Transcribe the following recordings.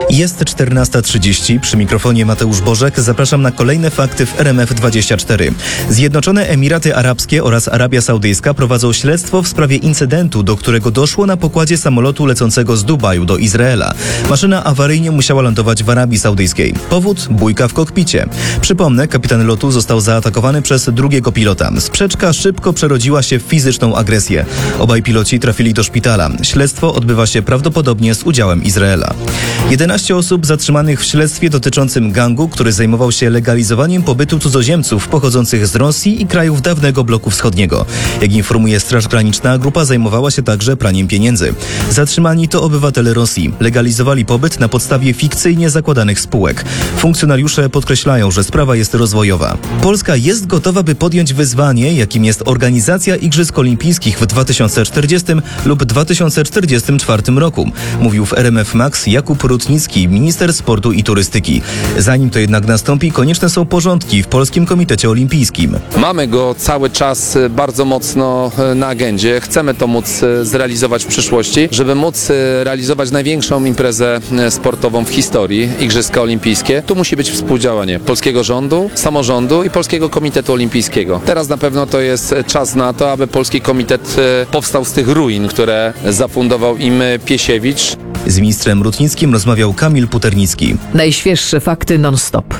Jest 14:30, przy mikrofonie Mateusz Bożek. Zapraszam na kolejne fakty w RMF24. Zjednoczone Emiraty Arabskie oraz Arabia Saudyjska prowadzą śledztwo w sprawie incydentu, do którego doszło na pokładzie samolotu lecącego z Dubaju do Izraela. Maszyna awaryjnie musiała lądować w Arabii Saudyjskiej. Powód? Bójka w kokpicie. Przypomnę, kapitan lotu został zaatakowany przez drugiego pilota. Sprzeczka szybko przerodziła się w fizyczną agresję. Obaj piloci trafili do szpitala. Śledztwo odbywa się prawdopodobnie z udziałem Izraela. 11 osób zatrzymanych w śledztwie dotyczącym gangu, który zajmował się legalizowaniem pobytu cudzoziemców pochodzących z Rosji i krajów dawnego bloku wschodniego. Jak informuje Straż Graniczna, grupa zajmowała się także praniem pieniędzy. Zatrzymani to obywatele Rosji. Legalizowali pobyt na podstawie fikcyjnie zakładanych spółek. Funkcjonariusze podkreślają, że sprawa jest rozwojowa. Polska jest gotowa, by podjąć wyzwanie, jakim jest organizacja Igrzysk Olimpijskich w 2040 lub 2044 roku, mówił w RMF Max Jakub Rutnicki, minister sportu i turystyki. Zanim to jednak nastąpi, konieczne są porządki w Polskim Komitecie Olimpijskim. Mamy go cały czas bardzo mocno na agendzie. Chcemy to móc zrealizować w przyszłości, żeby móc realizować największą imprezę sportową w historii, Igrzyska Olimpijskie. Tu musi być współdziałanie polskiego rządu, samorządu i Polskiego Komitetu Olimpijskiego. Teraz na pewno to jest czas na to, aby Polski Komitet powstał z tych ruin, które zafundował im Piesiewicz. Z ministrem Rutnickim rozmawiał Kamil Puternicki. Najświeższe fakty non-stop.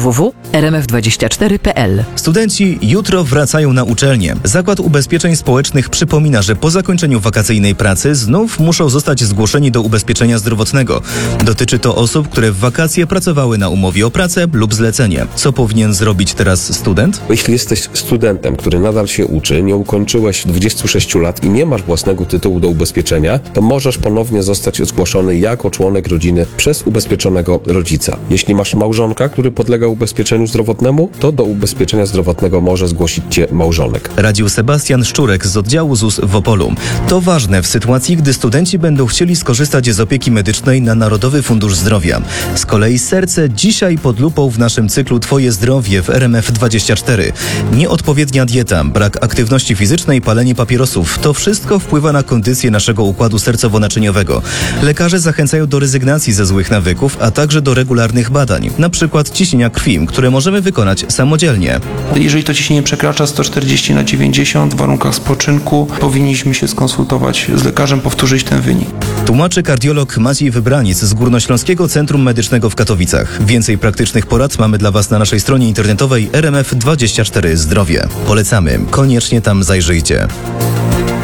www.rmf24.pl. Studenci jutro wracają na uczelnię. Zakład Ubezpieczeń Społecznych przypomina, że po zakończeniu wakacyjnej pracy znów muszą zostać zgłoszeni do ubezpieczenia zdrowotnego. Dotyczy to osób, które w wakacje pracowały na umowie o pracę lub zlecenie. Co powinien zrobić teraz student? Jeśli jesteś studentem, który nadal się uczy, nie ukończyłeś 26 lat i nie masz własnego tytułu do ubezpieczenia, to możesz ponownie zostać zgłoszony jako członek rodziny przez ubezpieczonego rodzica. Jeśli masz małżonka, który podlega ubezpieczeniu zdrowotnemu, to do ubezpieczenia zdrowotnego może zgłosić cię małżonek. Radził Sebastian Szczurek z oddziału ZUS w Opolu. To ważne w sytuacji, gdy studenci będą chcieli skorzystać z opieki medycznej na Narodowy Fundusz Zdrowia. Z kolei serce dzisiaj pod lupą w naszym cyklu Twoje zdrowie w RMF24. Nieodpowiednia dieta, brak aktywności fizycznej, palenie papierosów. To wszystko wpływa na kondycję naszego układu sercowo-naczyniowego. Lekarze zachęcają do rezygnacji ze złych nawyków, a także do regularnych badań, na przykład ciśnienia krwi, które możemy wykonać samodzielnie. Jeżeli to ciśnienie przekracza 140/90 w warunkach spoczynku, powinniśmy się skonsultować z lekarzem, powtórzyć ten wynik. Tłumaczy kardiolog Maciej Wybraniec z Górnośląskiego Centrum Medycznego w Katowicach. Więcej praktycznych porad mamy dla Was na naszej stronie internetowej RMF24 Zdrowie. Polecamy, koniecznie tam zajrzyjcie.